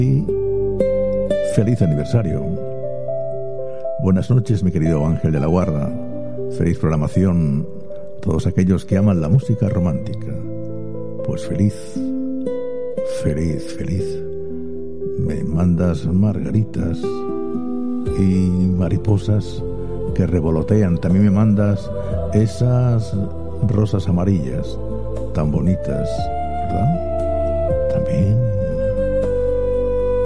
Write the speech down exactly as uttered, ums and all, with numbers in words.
Y feliz aniversario. Buenas noches, mi querido Ángel de la Guarda. Feliz programación a todos aquellos que aman la música romántica. Pues feliz, feliz, feliz. Me mandas margaritas y mariposas que revolotean. También me mandas esas rosas amarillas tan bonitas, ¿verdad? También